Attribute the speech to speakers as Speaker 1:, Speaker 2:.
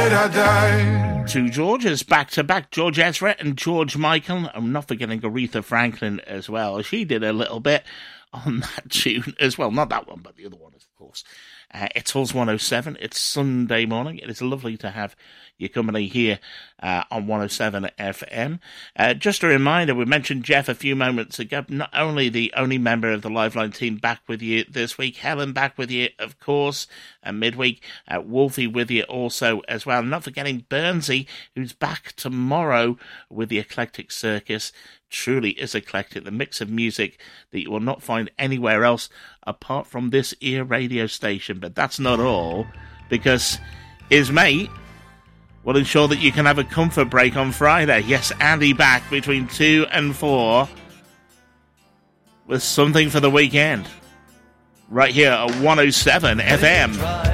Speaker 1: Two Georges back to back, George Ezra and George Michael. I'm not forgetting Aretha Franklin as well. She did a little bit on that tune as well. Not that one, but the other one, of course. It's Halls 107. It's Sunday morning. It is lovely to have your company here on 107 FM. Just a reminder, we mentioned Jeff a few moments ago, not only the only member of the Liveline team back with you this week, Helen back with you, of course, midweek, Wolfie with you also as well. Not forgetting Burnsy, who's back tomorrow with the Eclectic Circus. Truly is eclectic, the mix of music that you will not find anywhere else apart from this ear radio station. But that's not all, because his mate will ensure that you can have a comfort break on Friday. Yes, Andy back between 2 and 4 with something for the weekend. Right here at 107 FM.